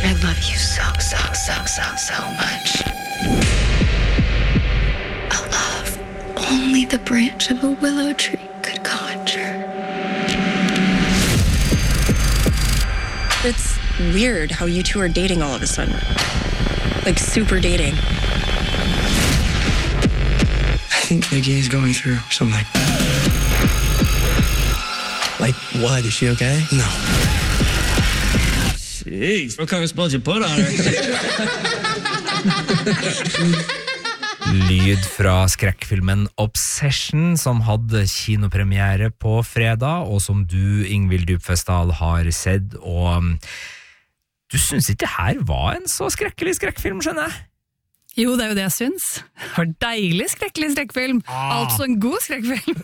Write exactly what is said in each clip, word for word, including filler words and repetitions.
I love you so, so, so, so, so much. A love only the branch of a willow tree could conjure. It's weird how you two are dating all of a sudden. Like, super dating. I think Nikki is going through something. Like what? Is she okay? No. Jeez, what kind of spells you put on her? Lyd fra skrekkfilmen Obsession, som hadde kinopremiere på fredag, og som du, Ingvild Dybfestal, har sett, og du synes ikke det her var en så skrekkelig skrekkfilm, skjønner jeg? Jo, det er jo det jeg synes. Det var deilig skrekkelig skrekkfilm. Ah. Altså en god skrekkfilm.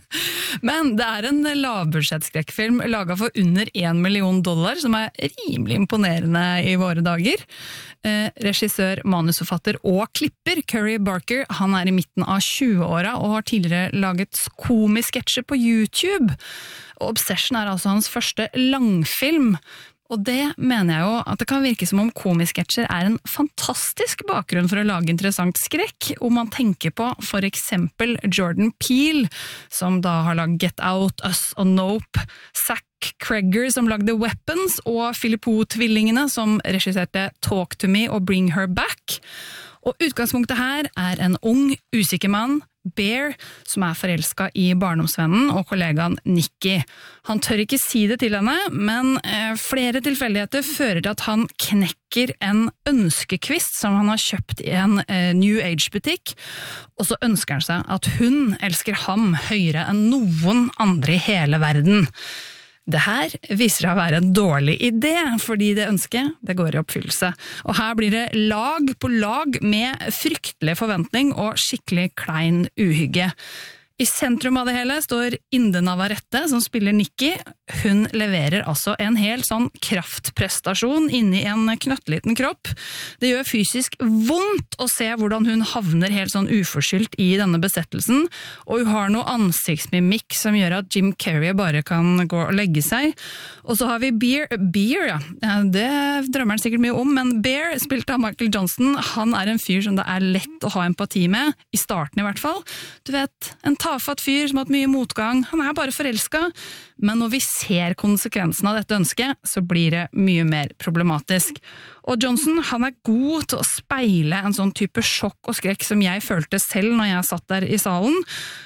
Men det er en lavbudsjettskrekkfilm laget for under en million dollar, som er rimelig imponerende i våre dager. Eh, regissør, manusforfatter og klipper, Curry Barker, han er i midten av tjueåra og har tidligere laget komisketsjer på YouTube. Og Obsession er altså hans første langfilm. Og det mener jeg jo at det kan virke som om komisketsjer er en fantastisk bakgrunn for å lage interessant skrekk, om man tenker på for eksempel Jordan Peele, som da har laget Get Out, Us og Nope, Zach Cregger som lagde Weapons, og Philippou-tvillingene som regisserte Talk to Me og Bring Her Back. Og utgangspunktet her er en ung, usikker mann, Bear, som er forelsket i barndomsvennen og kollegaen Nicky. Han tør ikke si det til henne, men eh, flere tilfeldigheter fører til at han knekker en ønskekvist som han har kjøpt i en eh, New Age-butikk, og så ønsker han seg at hun elsker ham høyere enn noen andre i hele verden. Det her viser seg å være en dårlig idé, fordi det ønsket, det går i oppfyllelse. Og her blir det lag på lag med fryktelig forventning og skikkelig klein uhygge. I sentrum av det hele står Inde Navarrete, som spiller Nicky. Hun leverer altså en helt sånn kraftprestasjon inni en knøttliten kropp. Det gjør fysisk vondt å se hvordan hun havner helt sånn uforskyldt i denne besettelsen, og hun har noe ansiktsmimikk som gjør at Jim Carrey bare kan gå og legge seg. Og så har vi Bear, Bear ja. Det drømmer han sikkert mye om, men Bear, spilt av Michael Johnson, han er en fyr som det er lett å ha empati med, i starten i hvert fall. Du vet, en tafatt fyr som har hatt mye motgang, han er bare forelsket, men når vi ser konsekvensen av dette ønsket, så blir det mye mer problematisk. Og Johnson, han er god til å speile en sånn type sjokk og skrekk som jeg følte selv når jeg satt der i salen,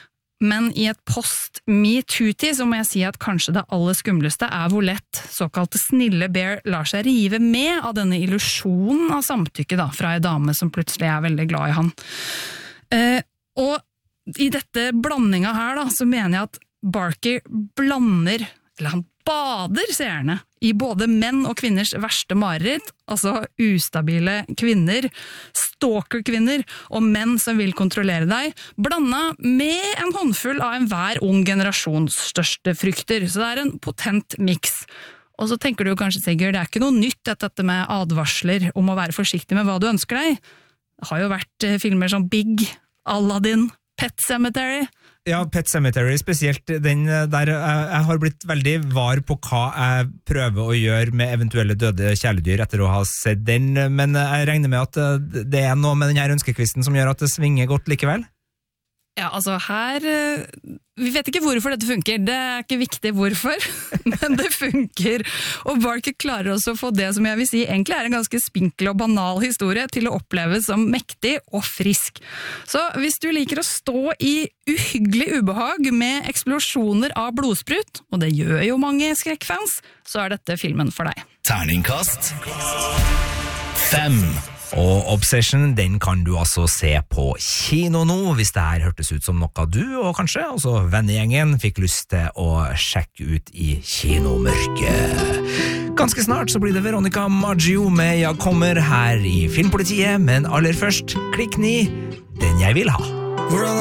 men i et post-MeToo-tid så må jeg si at kanskje det aller skumleste er hvor lett såkalte snille Bear lar seg rive med av denne illusjonen av samtykke da, fra en dame som plutselig er veldig glad i han. Eh, og i dette blandinga her da, så mener jeg at Barker blander, eller han bader seerne, i både menn og kvinners verste mareritt, altså ustabile kvinner, stalker-kvinner og menn som vil kontrollere deg, blanda med en håndfull av enhver ung generasjons største frykter. Så det er en potent mix. Og så tenker du kanskje, Sigurd, det er ikke noe nytt dette med advarsler om å være forsiktig med hva du ønsker deg. Det har jo vært filmer som Big, Aladdin, Pet Sematary. Ja, Pet Sematary, spesielt den der jeg har blitt veldig var på hva jeg prøver å gjøre med eventuelle døde kjæledyr etter å ha sett den, men jeg regner med at det er noe med den her ønskekvisten som gjør at det svinger godt likevel? Ja, altså her, vi vet ikke hvorfor dette funker, det er ikke viktig hvorfor, men det funker, og Barker klarer også å få det som jeg vil si egentlig er en ganske spinkel og banal historie til å oppleves som mektig og frisk. Så hvis du liker å stå i uhyggelig ubehag med eksplosjoner av blodsprut, og det gjør jo mange skrekkfans, så er dette filmen for deg. Terningkast fem. Og Obsession, den kan du altså se på kino nå, hvis det her hørtes ut som noe du, og kanskje også vennegjengen, fikk lyst til å sjekke ut i kinomørket. Ganske snart så blir det Veronica Maggio med Jeg kommer her i Filmpolitiet, men aller først, klikk ni, den jeg vil ha.